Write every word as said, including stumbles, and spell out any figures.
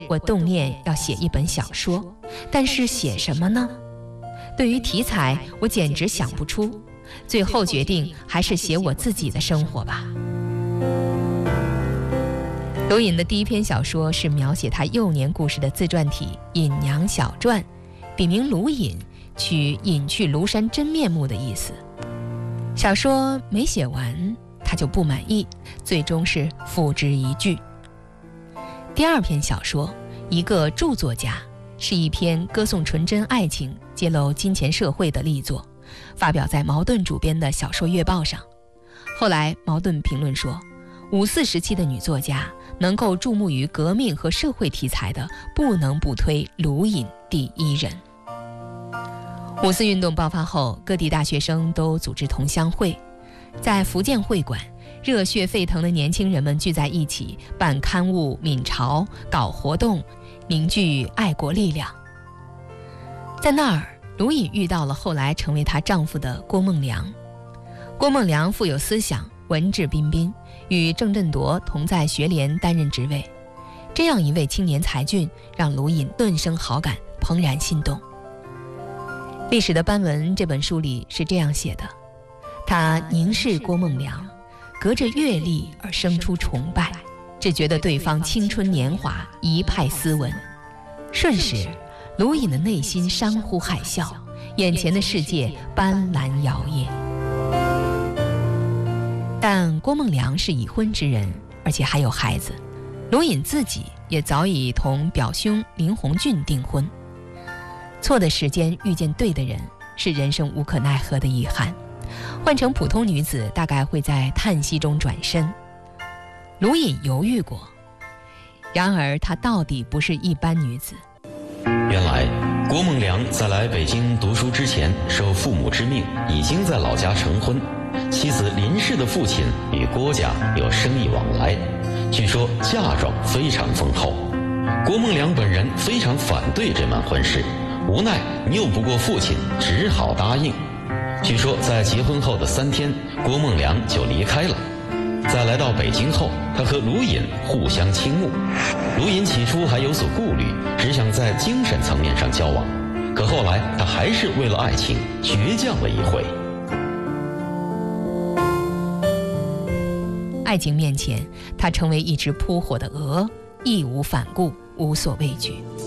我动念要写一本小说，但是写什么呢？对于题材，我简直想不出，最后决定还是写我自己的生活吧。卢隐的第一篇小说是描写他幼年故事的自传体《隐娘小传》，笔名卢隐，取隐去庐山真面目的意思。小说没写完，他就不满意，最终是付之一炬。第二篇小说《一个著作家》是一篇歌颂纯真爱情、揭露金钱社会的力作，发表在茅盾主编的小说月报上。后来茅盾评论说，五四时期的女作家能够注目于革命和社会题材的，不能不推卢隐第一人。五四运动爆发后，各地大学生都组织同乡会，在福建会馆，热血沸腾的年轻人们聚在一起，办刊物、闽潮，搞活动，凝聚爱国力量。在那儿，卢隐遇到了后来成为她丈夫的郭梦良。郭梦良富有思想，文质彬彬，与郑振铎同在学联担任职位。这样一位青年才俊，让卢隐顿生好感，怦然心动。《历史的斑纹》这本书里是这样写的：他凝视郭梦良，隔着阅历而生出崇拜，只觉得对方青春年华，一派斯文。瞬时，卢隐的内心山呼海啸，眼前的世界斑斓摇曳。但郭梦良是已婚之人，而且还有孩子，卢隐自己也早已同表兄林鸿俊订婚。错的时间遇见对的人，是人生无可奈何的遗憾。换成普通女子，大概会在叹息中转身。卢隐犹豫过，然而她到底不是一般女子。 原来郭梦良在来北京读书之前，受父母之命，已经在老家成婚。妻子林氏的父亲与郭家有生意往来，据说嫁妆非常丰厚。郭梦良本人非常反对这门婚事，无奈拗不过父亲，只好答应。据说在结婚后的三天，郭梦良就离开了。在来到北京后，他和卢隐互相倾慕。卢隐起初还有所顾虑，只想在精神层面上交往，可后来他还是为了爱情倔强了一回。 爱情面前，他成为一只扑火的鹅，义无反顾，无所畏惧。